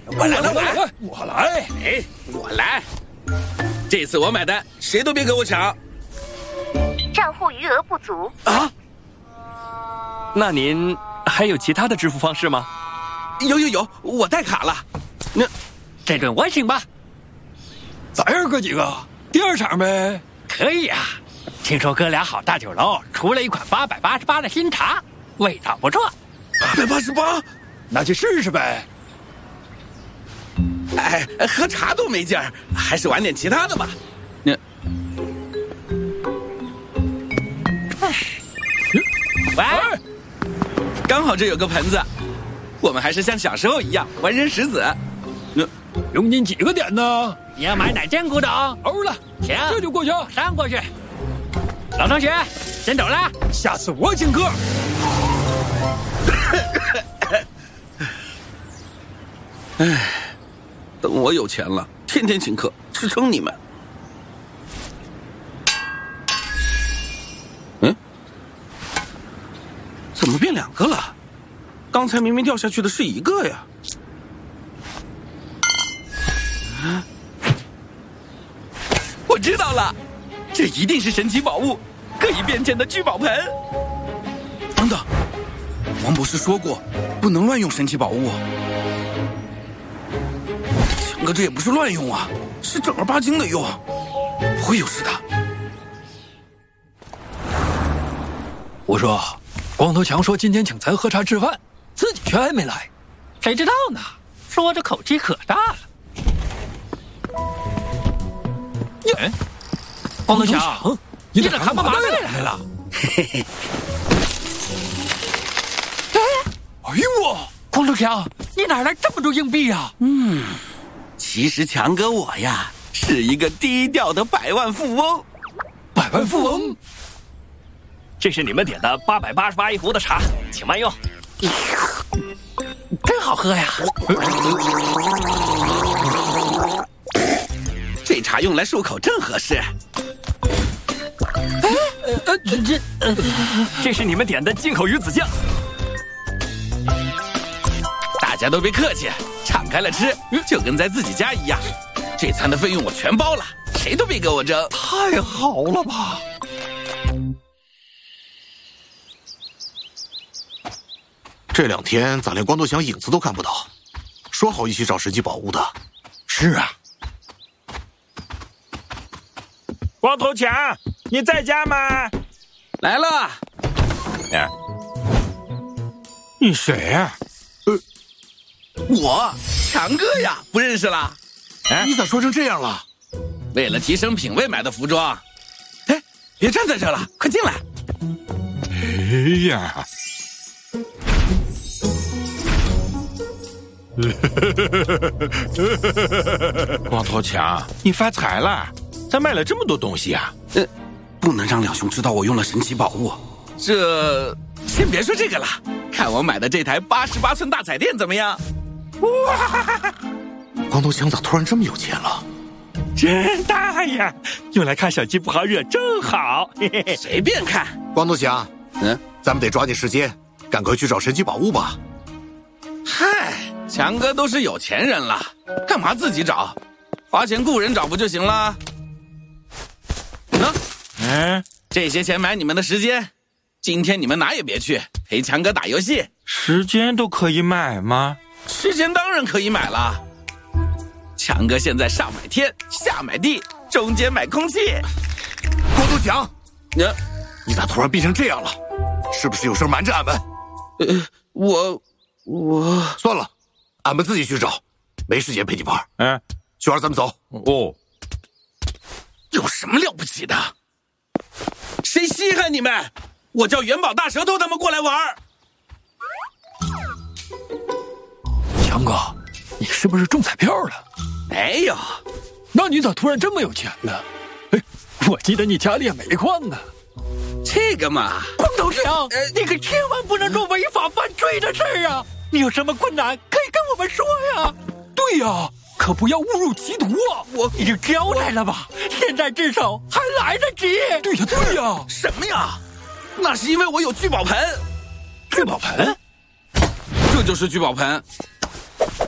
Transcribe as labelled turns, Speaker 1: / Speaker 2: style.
Speaker 1: 我来，哎，我来。这次我买单，谁都别跟我抢。
Speaker 2: 账户余额不足
Speaker 1: 啊？
Speaker 3: 那您还有其他的支付方式吗？
Speaker 1: 有，我带卡了。那
Speaker 4: 这顿我请吧。
Speaker 5: 咱儿哥几个第二场呗？
Speaker 4: 可以啊。听说哥俩好大酒楼出了一款888的新茶，味道不错。
Speaker 1: 888，
Speaker 5: 那去试试呗。
Speaker 1: 哎，喝茶都没劲儿，还是玩点其他的吧。
Speaker 4: 喂，
Speaker 1: 刚好这有个盆子，我们还是像小时候一样玩人石子。
Speaker 5: 用您几个点呢？
Speaker 4: 你要买哪件古董？
Speaker 5: 欧了，
Speaker 4: 行，
Speaker 5: 这就过去。
Speaker 4: 上过去。老同学，先走了。
Speaker 5: 下次我请客。
Speaker 1: 哎，等我有钱了，天天请客，吃撑你们。怎么变2个了？刚才明明掉下去的是1个呀。我知道了，这一定是神奇宝物，可以变钱的聚宝盆。等等，王博士说过，不能乱用神奇宝物。强哥这也不是乱用啊，是正儿八经的用，不会有事的。
Speaker 5: 我说，光头强说今天请咱喝茶吃饭，自己却还没来，
Speaker 4: 谁知道呢？说着口气可大了。
Speaker 5: 耶，
Speaker 4: 光头强，你这看嘛来了？
Speaker 1: 嘿嘿。
Speaker 4: 哎呦我，光头强，你哪来这么多硬币呀？
Speaker 1: 其实强哥我呀，是一个低调的百万富翁。
Speaker 5: 百万富翁。
Speaker 3: 这是你们点的888一壶的茶，请慢用。
Speaker 4: 真好喝呀！
Speaker 1: 这茶用来漱口正合适。
Speaker 3: 这是你们点的进口鱼子酱。
Speaker 1: 大家都别客气，敞开了吃，就跟在自己家一样。这餐的费用我全包了，谁都别给我争。
Speaker 5: 太好了吧！
Speaker 6: 这2天咱连光头强影子都看不到，说好一起找神奇宝物的。
Speaker 5: 是啊，
Speaker 7: 光头强，你在家吗？
Speaker 1: 来了。
Speaker 7: 哎，你谁呀？
Speaker 1: 我强哥呀，不认识啦？
Speaker 6: 你咋说成这样了？
Speaker 1: 为了提升品味买的服装。哎，别站在这了，快进来。
Speaker 7: 哎呀！光头强，你发财了？咋买了这么多东西啊？
Speaker 1: 不能让2兄知道我用了神奇宝物。这先别说这个了，看我买的这台88寸大彩电怎么样？
Speaker 7: 哇！
Speaker 6: 光头强咋突然这么有钱了？
Speaker 7: 真大呀！用来看小鸡不好惹正好。嘿嘿嘿，
Speaker 1: 随便看。
Speaker 6: 光头强，咱们得抓紧时间，赶快去找神奇宝物吧。
Speaker 1: 嗨，强哥都是有钱人了，干嘛自己找？花钱雇人找不就行了？这些钱买你们的时间，今天你们哪也别去，陪强哥打游戏。
Speaker 7: 时间都可以买吗？
Speaker 1: 时间当然可以买了。强哥现在上买天，下买地，中间买空气。
Speaker 6: 光头强，你咋突然变成这样了？是不是有事瞒着俺们？
Speaker 1: 我
Speaker 6: 算了，俺们自己去找，没时间陪你玩。娟儿，咱们走。
Speaker 7: 哦，
Speaker 1: 有什么了不起的？谁稀罕你们？我叫元宝大舌头他们过来玩。
Speaker 5: 强哥，你是不是中彩票了？
Speaker 1: 没有。
Speaker 5: 那你咋突然这么有钱呢？哎，我记得你家里也没矿呢。
Speaker 1: 这个嘛，
Speaker 4: 光头强，你可千万不能做违法犯罪的事儿啊！你有什么困难可以跟我们说呀。
Speaker 5: 对呀，可不要误入歧途啊！
Speaker 4: 你就交代了吧，现在自首还来得及。
Speaker 5: 对呀，对呀。
Speaker 1: 什么呀？那是因为我有聚宝盆。
Speaker 5: 聚宝盆？
Speaker 1: 这就是聚宝盆。